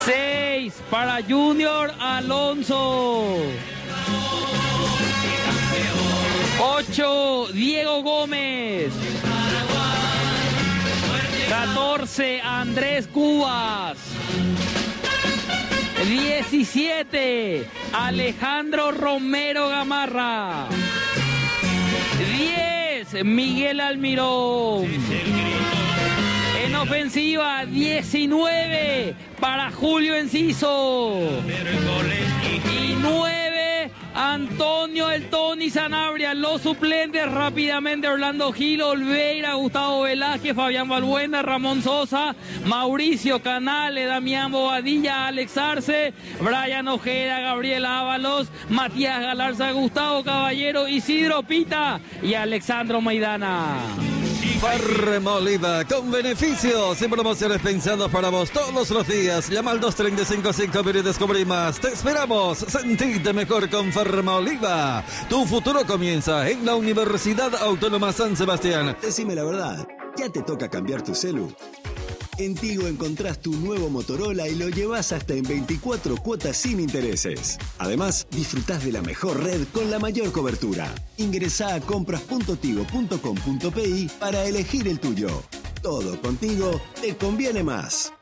6 para Junior Alonso. 8, Diego Gómez. 14, Andrés Cubas. 17, Alejandro Romero Gamarra. 10, Miguel Almirón. En ofensiva, 19 para Julio Enciso. Y 9, Antonio El Tony Sanabria. Los suplentes rápidamente: Orlando Gil, Olveira, Gustavo Velázquez, Fabián Balbuena, Ramón Sosa, Mauricio Canale, Damián Bobadilla, Alex Arce, Brian Ojeda, Gabriel Ábalos, Matías Galarza, Gustavo Caballero, Isidro Pita y Alexandro Maidana. Fermoliva, con beneficios y promociones pensados para vos todos los días. Llama al 235-5000 y descubrí más. Te esperamos. Sentite mejor con Fermoliva. Tu futuro comienza en la Universidad Autónoma San Sebastián. Decime la verdad, ¿ya te toca cambiar tu celu? En Tigo encontrás tu nuevo Motorola y lo llevas hasta en 24 cuotas sin intereses. Además, disfrutás de la mejor red con la mayor cobertura. Ingresá a compras.tigo.com.pi para elegir el tuyo. Todo contigo te conviene más.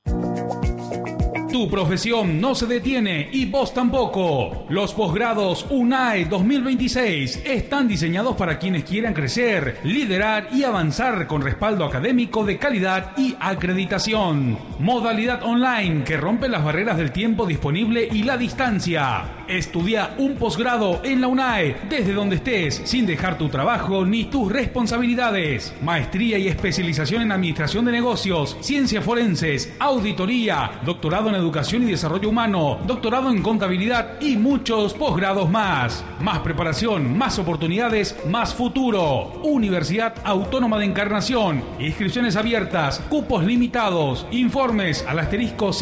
Tu profesión no se detiene y vos tampoco. Los posgrados UNAE 2026 están diseñados para quienes quieran crecer, liderar y avanzar con respaldo académico de calidad y acreditación. Modalidad online que rompe las barreras del tiempo disponible y la distancia. Estudia un posgrado en la UNAE desde donde estés, sin dejar tu trabajo ni tus responsabilidades. Maestría y especialización en administración de negocios, ciencias forenses, auditoría, doctorado en educación y desarrollo humano, doctorado en contabilidad y muchos posgrados más. Más preparación, más oportunidades, más futuro. Universidad Autónoma de Encarnación. Inscripciones abiertas, cupos limitados. Informes al asterisco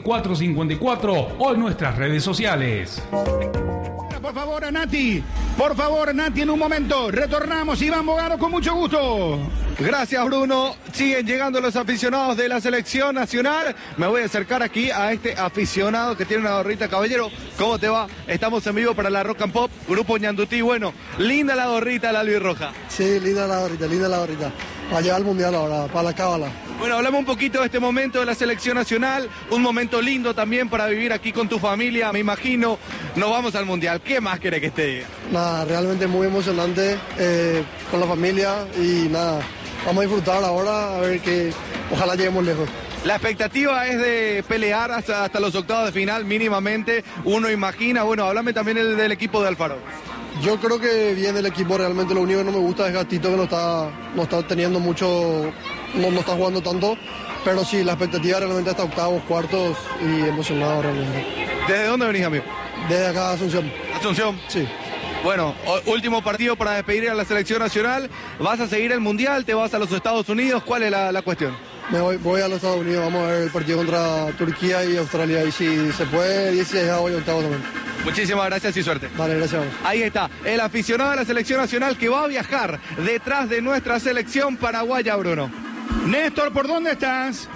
5454 o en nuestras redes sociales. Por favor, Nati, en un momento. Retornamos, Iván Bogaro, con mucho gusto. Gracias, Bruno. Siguen llegando los aficionados de la selección nacional. Me voy a acercar aquí a este aficionado que tiene una gorrita. Caballero, ¿cómo te va? Estamos en vivo para la Rock and Pop, Grupo Ñandutí. Bueno, linda la gorrita, la albirroja. Sí, linda la gorrita. Para llevar al Mundial ahora, para la cábala. Bueno, hablamos un poquito de este momento de la selección nacional, un momento lindo también para vivir aquí con tu familia, me imagino. Nos vamos al Mundial, ¿qué más querés que esté? Nada, realmente muy emocionante con la familia y nada, vamos a disfrutar ahora, a ver que ojalá lleguemos lejos. La expectativa es de pelear hasta los octavos de final mínimamente, uno imagina. Bueno, háblame también del equipo de Alfaro. Yo creo que viene el equipo, realmente lo único que no me gusta es Gatito, que no está teniendo mucho, no está jugando tanto, pero sí, la expectativa realmente hasta octavos, cuartos y emocionado realmente. ¿Desde dónde venís, amigo? Desde acá, Asunción. ¿Asunción? Sí. Bueno, último partido para despedir a la selección nacional. ¿Vas a seguir el Mundial? ¿Te vas a los Estados Unidos? ¿Cuál es la cuestión? Voy a los Estados Unidos, vamos a ver el partido contra Turquía y Australia, y si se puede, 16 voy a octavos también. Muchísimas gracias y suerte. Vale, gracias. Ahí está, el aficionado de la selección nacional que va a viajar detrás de nuestra selección paraguaya, Bruno. Néstor, ¿por dónde estás?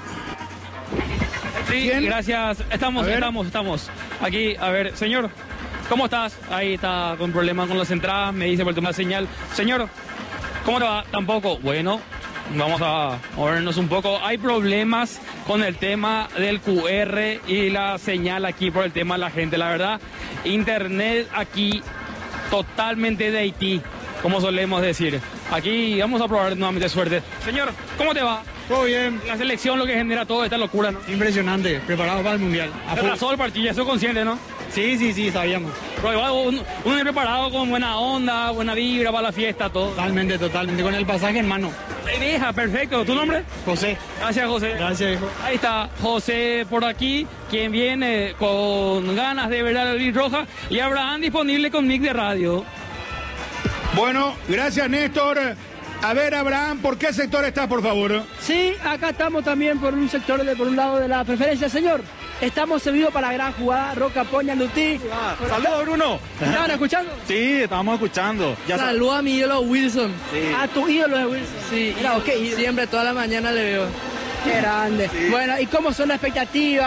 Sí, ¿bien? Gracias. Estamos. Aquí, a ver, señor, ¿cómo estás? Ahí está con problemas con las entradas, me dice por el tema de señal. Señor, ¿cómo te va? Tampoco. Bueno, vamos a movernos un poco. Hay problemas con el tema del QR y la señal aquí por el tema de la gente. La verdad, internet aquí totalmente de Haití, como solemos decir. Aquí vamos a probar nuevamente suerte. Señor, ¿cómo te va? Todo bien. La selección, lo que genera toda esta locura, ¿no? Impresionante, preparado para el Mundial. Atrasó el partido, ya soy consciente, ¿no? Sí, sabíamos. Pero igual uno es preparado con buena onda, buena vibra para la fiesta, todo. Totalmente, con el pasaje en mano. Deja, perfecto. ¿Tu nombre? José. Gracias, José. Gracias, hijo. Ahí está José por aquí, quien viene con ganas de ver a la Gris Roja, y Abraham disponible con Nick de radio. Bueno, gracias, Néstor. A ver, Abraham, ¿por qué sector estás, por favor? Sí, acá estamos también por un sector, por un lado de la preferencia, señor. Estamos servidos para la gran jugada, Roca Poña Lutí. Saludos, Bruno. ¿Estaban escuchando? Sí, estábamos escuchando. Saludos a mi ídolo Wilson. Sí. A tu ídolo de Wilson. Sí. Mira, siempre, toda la mañana le veo. Qué grande. Sí. Bueno, ¿y cómo son las expectativas?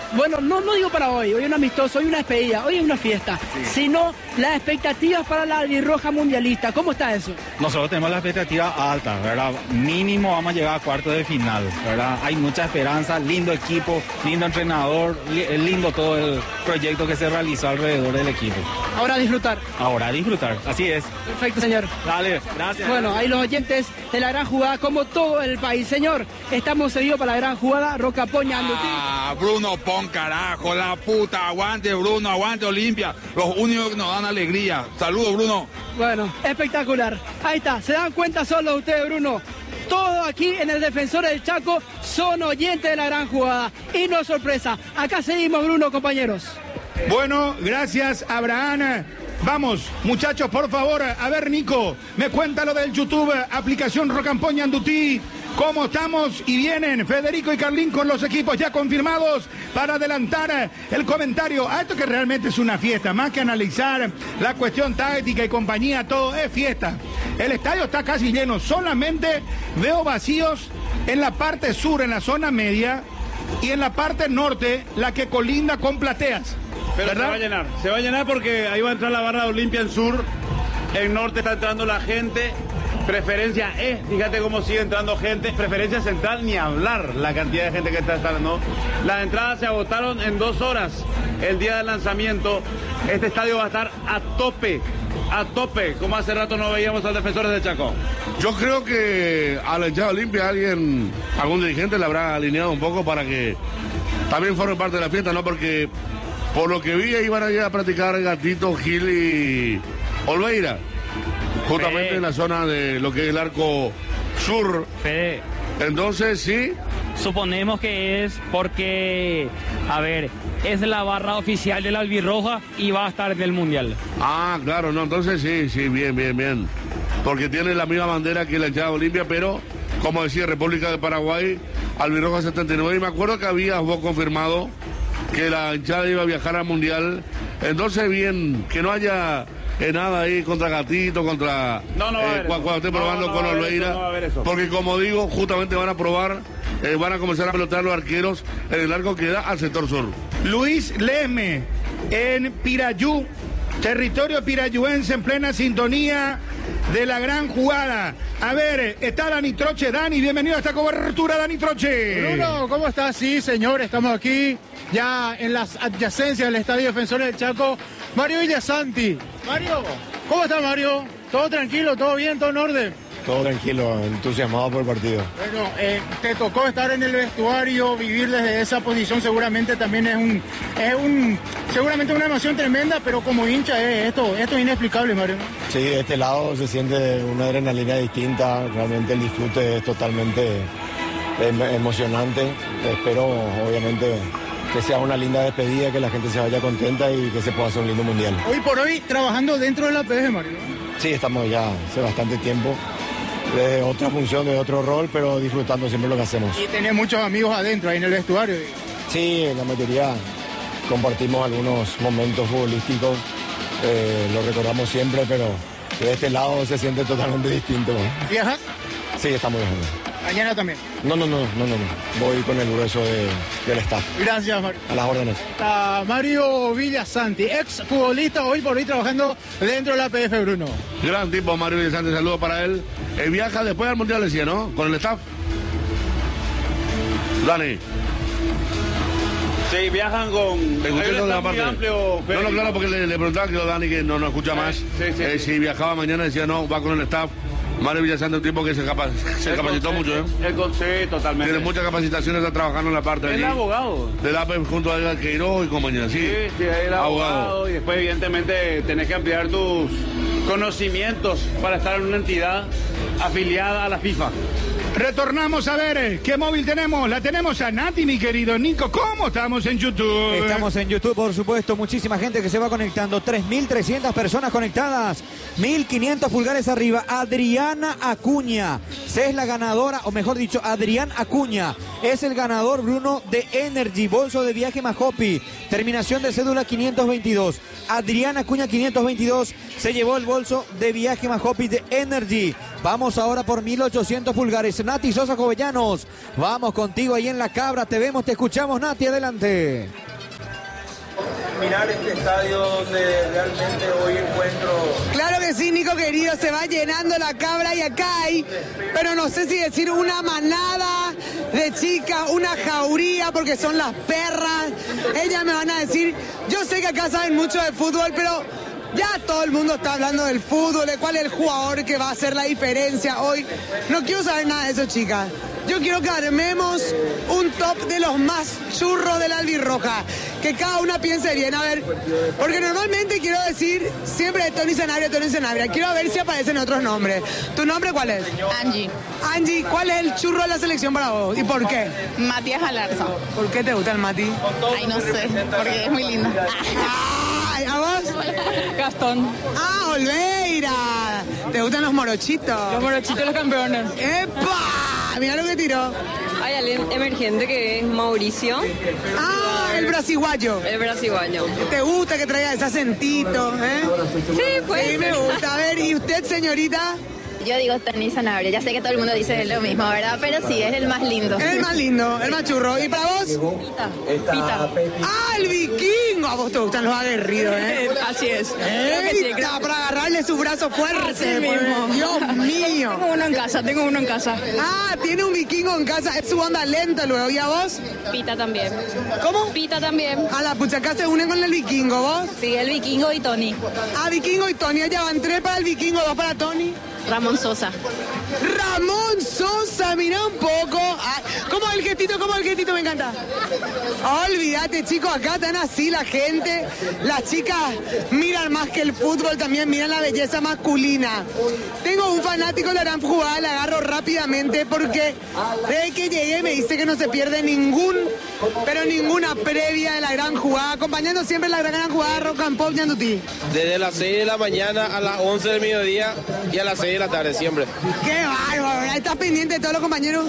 Bueno, no digo para hoy es un amistoso, hoy una despedida, hoy es una fiesta, sino las expectativas para la albirroja mundialista. ¿Cómo está eso? Nosotros tenemos la expectativa alta, ¿verdad? Mínimo vamos a llegar a cuartos de final, ¿verdad? Hay mucha esperanza, lindo equipo, lindo entrenador, lindo todo el proyecto que se realizó alrededor del equipo. Ahora a disfrutar. Ahora a disfrutar, así es. Perfecto, señor. Dale, gracias. Bueno, ahí los oyentes de la gran jugada, como todo el país. Señor, estamos seguidos para la gran jugada, Rocapó Ñandutí. Bruno, pon carajo, la puta. Aguante, Bruno, aguante, Olimpia. Los únicos que nos dan alegría. Saludos, Bruno. Bueno, espectacular. Ahí está, se dan cuenta solo ustedes, Bruno. Todos aquí en el Defensores del Chaco son oyentes de la gran jugada. Y no es sorpresa. Acá seguimos, Bruno, compañeros. Bueno, gracias, Abraham. Vamos, muchachos, por favor. A ver, Nico, me cuenta lo del YouTube, aplicación Rocapó Ñandutí. ¿Cómo estamos? Y vienen Federico y Carlín con los equipos ya confirmados para adelantar el comentario a esto que realmente es una fiesta, más que analizar la cuestión táctica y compañía, todo es fiesta. El estadio está casi lleno, solamente veo vacíos en la parte sur, en la zona media, y en la parte norte, la que colinda con Plateas. Pero ¿verdad? se va a llenar porque ahí va a entrar la barra de Olimpia en sur, en norte está entrando la gente. Preferencia E, fíjate cómo sigue entrando gente. Preferencia central, ni hablar la cantidad de gente que está entrando. Las entradas se agotaron en 2 horas el día del lanzamiento. Este estadio va a estar a tope, como hace rato no veíamos al Defensores del Chaco. Yo creo que a la hinchada Olimpia algún dirigente le habrá alineado un poco para que también forme parte de la fiesta, ¿no? Porque por lo que vi iban a ir a practicar Gatito, Gil y Olveira. Justamente en la zona de lo que es el arco sur. Fede. Entonces, sí. Suponemos que es porque, a ver, es la barra oficial de la albirroja y va a estar en el Mundial. Ah, claro, no, entonces sí, bien. Porque tiene la misma bandera que la hinchada Olimpia, pero, como decía, República de Paraguay, albirroja 79. Y me acuerdo que había vos confirmado que la hinchada iba a viajar al Mundial. Entonces, bien, que no haya nada ahí contra Gatito, contra cuando esté probando con Olveira, porque como digo, justamente van a probar, van a comenzar a pelotar los arqueros en el arco que da al sector sur. Luis Lesme, en Pirayú, territorio pirayuense, en plena sintonía de la gran jugada. A ver, está Dani Troche. Dani, bienvenido a esta cobertura, Dani Troche. Bruno, ¿cómo estás? Sí, señor, estamos aquí ya en las adyacencias del Estadio Defensores del Chaco. Mario Villasanti. Mario, ¿cómo está, Mario? ¿Todo tranquilo? ¿Todo bien? ¿Todo en orden? Todo tranquilo, entusiasmado por el partido. Bueno, te tocó estar en el vestuario, vivir desde esa posición, seguramente también seguramente una emoción tremenda, pero como hincha esto es inexplicable, Mario, ¿no? Sí, de este lado se siente una adrenalina distinta, realmente el disfrute es totalmente emocionante. Espero, obviamente, que sea una linda despedida, que la gente se vaya contenta y que se pueda hacer un lindo mundial. Hoy por hoy, trabajando dentro de la PF, Mario. Sí, estamos ya hace bastante tiempo, de otra función, de otro rol, pero disfrutando siempre lo que hacemos. Y tenés muchos amigos adentro, ahí en el vestuario. Sí, la mayoría compartimos algunos momentos futbolísticos, lo recordamos siempre, pero de este lado se siente totalmente distinto. ¿Viajas? Sí, estamos viajando. ¿Mañana también? No. Voy con el grueso del staff. Gracias, Mario. A las órdenes. Está Mario Villasanti, ex futbolista, hoy por hoy trabajando dentro de la PF, Bruno. Gran tipo, Mario Villasanti, saludos para él. Viaja después del Mundial, decía, ¿no? Con el staff. Dani. Sí, viajan con... Amplio, pero... No, claro, porque le preguntaba que Dani, que no escucha más. Sí. Si viajaba mañana, decía, no, va con el staff. Mario Villasanti, un tipo que se capacitó mucho, ¿eh? Sí, totalmente. Tiene muchas capacitaciones, está trabajando en la parte de allí. Es abogado. Del APE junto a Edgar Queiroz y compañía, sí. Sí, es abogado. Y después, evidentemente, tenés que ampliar tus conocimientos para estar en una entidad afiliada a la FIFA. Retornamos a ver qué móvil tenemos. La tenemos a Nati, mi querido Nico. ¿Cómo estamos en YouTube? Estamos en YouTube, por supuesto. Muchísima gente que se va conectando. 3.300 personas conectadas. 1.500 pulgares arriba. Adriana Acuña es la ganadora, o mejor dicho, Adrián Acuña es el ganador, Bruno, de Energy, bolso de viaje Majopi. Terminación de cédula 522. Adrián Acuña 522 se llevó el bolso de viaje Majopi de Energy. Vamos ahora por 1.800 pulgares. Jovellanos, Nati Sosa Jovellanos. Vamos contigo ahí en la Cabra, te vemos, te escuchamos, Nati, adelante. Mirar este estadio donde realmente hoy encuentro... Claro que sí, Nico querido, se va llenando la Cabra y acá hay, pero no sé si decir una manada de chicas, una jauría, porque son las perras. Ellas me van a decir, yo sé que acá saben mucho de fútbol, pero ya todo el mundo está hablando del fútbol, de cuál es el jugador que va a hacer la diferencia hoy. No quiero saber nada de eso, chicas. Yo quiero que armemos un top de los más churros de la albirroja. Que cada una piense bien, a ver. Porque normalmente quiero decir siempre de Tony Sanabria. Quiero ver si aparecen otros nombres. ¿Tu nombre cuál es? Angie. Angie, ¿cuál es el churro de la selección para vos? ¿Y por qué? Matías Alarza. ¿Por qué te gusta el Mati? Ay, no sé, porque es muy linda. Ay, ¿a vos? Gastón. Ah, Olveira. ¿Te gustan los morochitos? Los morochitos, los campeones. ¡Epa! Mira lo que tiró. Hay alguien emergente que es Mauricio. Ah, el brasiguayo. El brasiguayo. ¿Te gusta que traiga ese acentito? Sí, pues. Sí, me gusta. A ver, ¿y usted, señorita? Yo digo Tony Sanabria, ya sé que todo el mundo dice lo mismo, ¿verdad? Pero sí, es el más lindo. Es el más lindo, el más churro. ¿Y para vos? Pita. ¡Ah, el vikingo! A vos te gustan los aguerridos, ¿eh? Así es. Está para agarrarle su brazo fuerte. Así mismo. Dios mío. Tengo uno en casa. Ah, tiene un vikingo en casa. Es su onda lenta luego. ¿Y a vos? Pita también. ¿Cómo? Pita también. A la pucha, acá se unen con el vikingo, ¿vos? Sí, el vikingo y Tony. Ah, vikingo y Tony. Ya van 3 para el vikingo, 2 para Tony. Ramón Sosa. Ramón Sosa, mira un poco. Ay, ¿cómo el gestito? Me encanta. Olvídate, chicos, acá están así la gente. Las chicas miran más que el fútbol, también miran la belleza masculina. Tengo un fanático de la gran jugada, la agarro rápidamente porque desde que llegué me dice que no se pierde ninguna previa de la gran jugada, acompañando siempre la gran jugada Rock and Pop Ñandutí. Desde las 6 de la mañana a las 11 del mediodía y a las 6 de la tarde siempre. ¡Qué bárbaro! ¿Estás pendiente de todos los compañeros?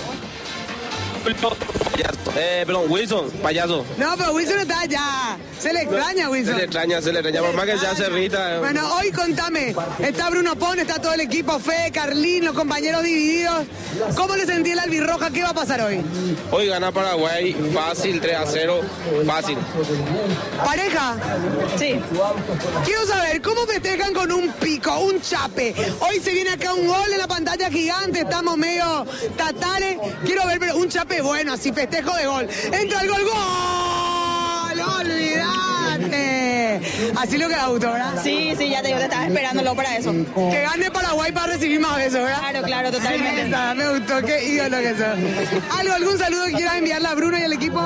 Wilson, payaso. No, pero Wilson está allá. Se le extraña, Wilson. Se le extraña, por más que ya se rita. Bueno, hoy contame, está Bruno Pon, está todo el equipo, Fede, Carlín, los compañeros divididos. ¿Cómo le sentí el albirroja? ¿Qué va a pasar hoy? Hoy gana Paraguay, fácil, 3-0, fácil. ¿Pareja? Sí. Quiero saber, ¿cómo festejan con un pico, un chape? Hoy se viene acá un gol en la pantalla gigante, estamos medio tatales. Quiero ver pero un chape bueno, así festejo de gol. Entra el gol, ¡gol! ¡Olvídate! Así lo que da gusto, ¿verdad? Sí, ya te digo, te estaba esperándolo para eso. Que gane Paraguay para recibir más besos, ¿verdad? Claro, totalmente. Sí, me gustó, qué ídolo que son. ¿Algún saludo que quieras enviarle a Bruno y al equipo?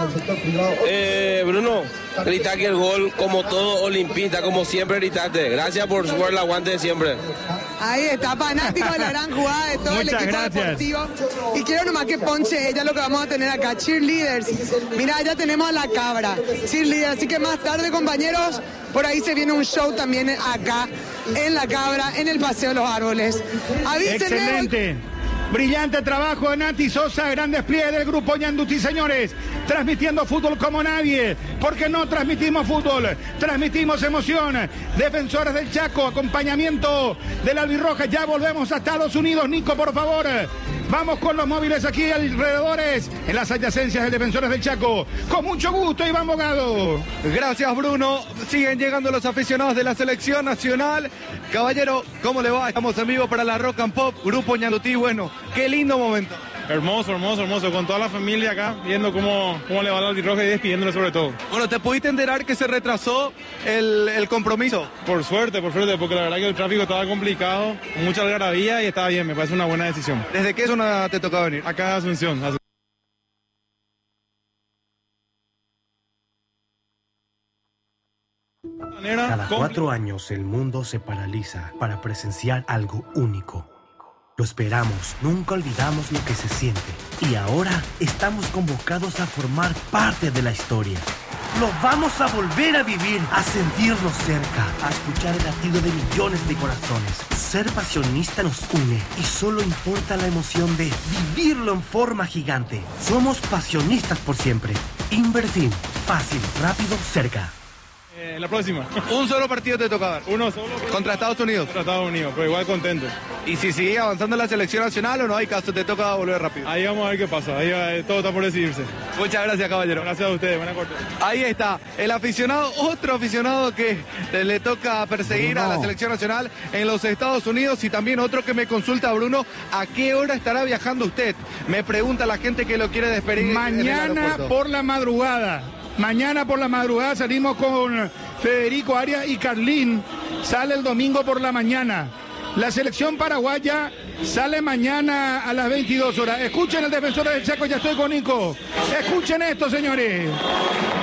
Bruno, grita que el gol, como todo olimpista, como siempre gritaste. Gracias por el aguante de siempre. Ahí está, fanático de la gran jugada de todo el equipo deportivo. Y quiero nomás que ponche ella lo que vamos a tener acá, cheerleaders. Mira, ya tenemos a la Cabra, cheerleaders. Así que más tarde, compañeros, por ahí se viene un show también acá en la Cabra, en el Paseo de los Árboles. Avísenme. Excelente. Brillante trabajo de Nati Sosa, gran despliegue del grupo Ñandutí, señores. Transmitiendo fútbol como nadie. Porque no transmitimos fútbol, transmitimos emoción. Defensores del Chaco, acompañamiento del albirroja. Ya volvemos a Estados Unidos. Nico, por favor. Vamos con los móviles aquí alrededores, en las adyacencias de Defensores del Chaco. Con mucho gusto, Iván Bogado. Gracias, Bruno. Siguen llegando los aficionados de la selección nacional. Caballero, ¿cómo le va? Estamos en vivo para la Rock and Pop, Grupo Ñandutí. Bueno, qué lindo momento. Hermoso, con toda la familia acá, viendo cómo le va al albirroja y despidiéndole sobre todo. Bueno, ¿te pudiste enterar que se retrasó el compromiso? Por suerte, porque la verdad que el tráfico estaba complicado, mucha algarabía y estaba bien, me parece una buena decisión. ¿Desde qué zona te tocaba venir? Acá de Asunción. Cada 4 años el mundo se paraliza para presenciar algo único. Lo esperamos, nunca olvidamos lo que se siente. Y ahora estamos convocados a formar parte de la historia. Lo vamos a volver a vivir, a sentirnos cerca, a escuchar el latido de millones de corazones. Ser pasionista nos une y solo importa la emoción de vivirlo en forma gigante. Somos pasionistas por siempre. Inverfin, fácil, rápido, cerca. En la próxima. Un solo partido te toca ver. Uno solo. Contra Estados Unidos. Contra Estados Unidos, pero igual contento. ¿Y si sigue avanzando la selección nacional o no hay caso? Te toca volver rápido. Ahí vamos a ver qué pasa. Ahí todo está por decidirse. Muchas gracias, caballero. Gracias a ustedes. Buena corte. Ahí está, el aficionado, otro aficionado que le toca perseguir a la selección nacional en los Estados Unidos, y también otro que me consulta, Bruno, ¿a qué hora estará viajando usted? Me pregunta la gente que lo quiere despedir. Mañana por la madrugada. Mañana por la madrugada salimos con Federico Arias y Carlín. Sale el domingo por la mañana. La selección paraguaya sale mañana a las 22 horas. Escuchen el Defensor del Chaco, ya estoy con Nico. Escuchen esto, señores.